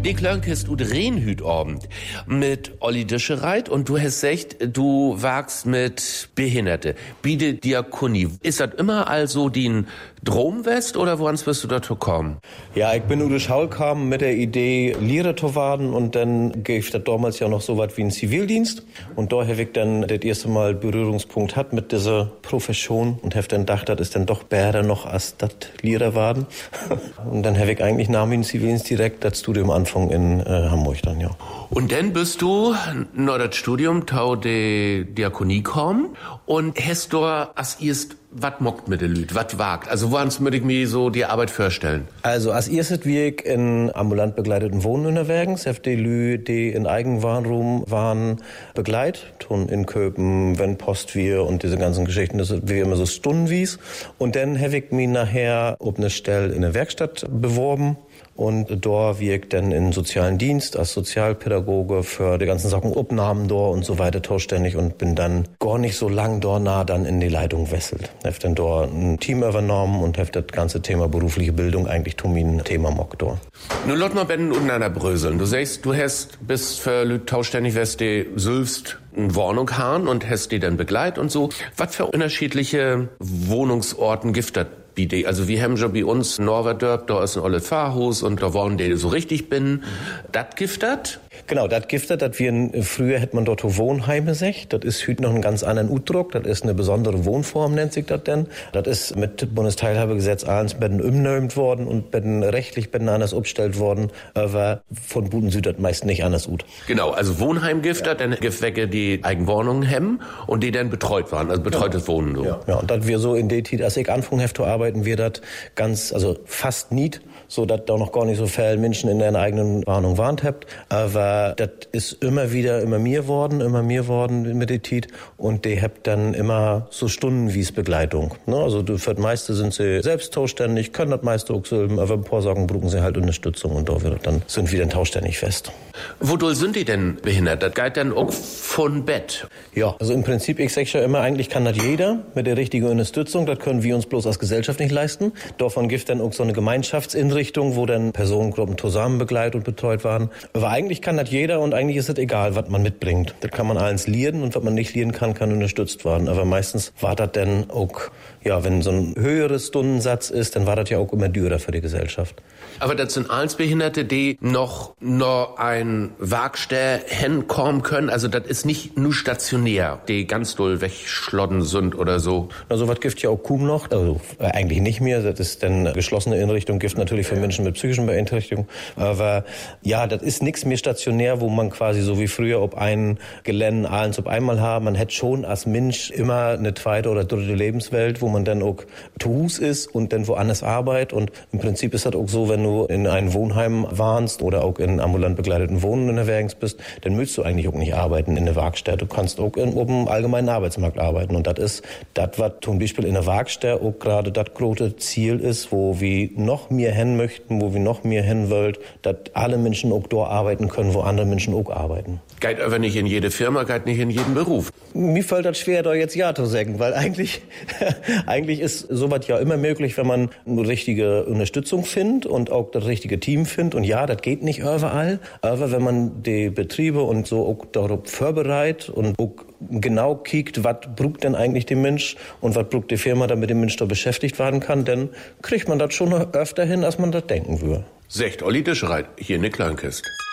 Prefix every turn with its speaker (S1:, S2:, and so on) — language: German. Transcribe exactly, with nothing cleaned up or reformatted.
S1: Dick Lörnkist und Rehnhüt Abend mit Olli Dischereit und du hast gesagt, du wagst mit Behinderte. Biede Diakonie. Ist das immer also die Dromwest oder woran wirst du dazu kommen?
S2: Ja, ich bin Ude Schaul kam mit der Idee, Lehrer zu werden und dann gab es damals ja noch so was wie einen Zivildienst und da habe ich dann das erste Mal Berührungspunkt hat mit dieser Profession und habe dann gedacht, das ist dann doch besser noch als das Lehrer werden. Und dann habe ich eigentlich nach dem Zivildienst direkt das Studium anfangen in äh, Hamburg dann, ja.
S1: Und dann bist du nach das Studium tau de Diakonie kommen und hast du als erst was mockt mit den Lüt, was wagt? Also woans würde ich mir so die Arbeit vorstellen?
S2: Also als erstes wie ich in ambulant begleiteten Wohnen unterwegs, hab die Lü, die in Eigenwarnraum waren, begleit, tun in Köpen, wenn Post wir und diese ganzen Geschichten, das wir immer so stundenwies. Und dann hab ich mich nachher ob eine Stelle in der Werkstatt beworben. Und da wie ich dann in sozialen Dienst als Sozialpädagoge für die ganzen Sachen Obnahmen da und so weiter zuständig und bin dann gar nicht so lang da nah dann in die Leitung wesselt. Hab dann da ein Team übernommen und hab das ganze Thema berufliche Bildung eigentlich zu mein Thema mock da.
S1: Nun lot mal bennen untereinander bröseln. Du sagst, du hast bis für Lüt tauständig west die Sülfst eine Wohnung haben und hast die dann begleit und so. Was für unterschiedliche Wohnungsorten gibt das? Also wir haben schon bei uns Norwerdörp, da ist ein olles Pfarrhaus und da wollen die so richtig bin. Mhm. Das gibt das?
S2: Genau, das gibt das, dass wir früher hätte man dort Wohnheime sech. Das ist heute noch einen ganz anderen Udruck. Das ist eine besondere Wohnform, nennt sich das denn. Das ist mit Bundesteilhabegesetz eins Betten umnömt worden und Betten rechtlich Betten anders umgestellt worden, aber von Buden Süd das meist nicht anders ut.
S1: Genau, also Wohnheim gibt das, dann gibt wecke die Eigenwohnungen hemmen und die dann betreut waren, also betreutes ja. Wohnen so.
S2: Ja, ja und das wir so in der Zeit, als ich anfangen habe zu arbeiten, wir das ganz, also fast nicht, so dass da noch gar nicht so viele Menschen in der eigenen Warnung warnt habt, aber das ist immer wieder immer mehr worden, immer mehr worden mit der Tit und die habt dann immer so Stundenwies Begleitung. Ne? Also für das meiste sind sie selbst tauständig, können das meiste auch selber, aber ein paar Sachen brauchen sie halt Unterstützung und da wird dann sind wir dann tauständig fest.
S1: Wodurch sind die denn behindert? Das geht dann auch von Bett?
S2: Ja, also im Prinzip, ich sag ja immer, eigentlich kann das jeder mit der richtigen Unterstützung, das können wir uns bloß als Gesellschaft nicht leisten. Davon gibt dann auch so eine Gemeinschaftsinrichtung, wo dann Personengruppen zusammen begleitet und betreut waren. Aber eigentlich kann das jeder und eigentlich ist es egal, was man mitbringt. Das kann man alles lernen und was man nicht lernen kann, kann unterstützt werden. Aber meistens war das dann auch, ja, wenn so ein höheres Stundensatz ist, dann war das ja auch immer teurer für die Gesellschaft.
S1: Aber das sind alles Behinderte, die noch, noch ein Wagstell hinkommen können. Also das ist nicht nur stationär, die ganz doll wegschlodden sind oder so.
S2: Na, so was gibt ja auch kaum noch. Also äh, eigentlich nicht mehr. Das ist dann geschlossene Einrichtung, gibt natürlich für Menschen mit psychischen Beeinträchtigungen. Aber ja, das ist nichts mehr stationär, wo man quasi so wie früher ob ein Gelände eins auf einmal haben. Man hätte schon als Mensch immer eine zweite oder dritte Lebenswelt, wo man dann auch zu Hus ist und dann woanders arbeitet. Und im Prinzip ist das auch so, wenn du in ein Wohnheim warnst oder auch in ambulant begleiteten Wohnen unterwegs bist, dann willst du eigentlich auch nicht arbeiten in der Werkstatt. Du kannst auch in, auf dem allgemeinen Arbeitsmarkt arbeiten. Und das ist das, was zum Beispiel in der Werkstatt auch gerade das große Ziel ist, wo wir noch mehr hin möchten, wo wir noch mehr hin wollen, dass alle Menschen auch dort arbeiten können, wo andere Menschen auch arbeiten.
S1: Geht aber nicht in jede Firma, geht nicht in jeden Beruf.
S2: Mir fällt das schwer, da jetzt Ja zu sagen, weil eigentlich, eigentlich ist sowas ja immer möglich, wenn man eine richtige Unterstützung findet und auch das richtige Team findet. Und ja, das geht nicht überall, aber wenn man die Betriebe und so auch darauf vorbereitet und auch genau kiekt, was braucht denn eigentlich der Mensch und was braucht die Firma, damit der Mensch da beschäftigt werden kann, dann kriegt man das schon öfter hin, als man das denken würde.
S1: Secht Olli Dischereit, hier in der Kleinkist.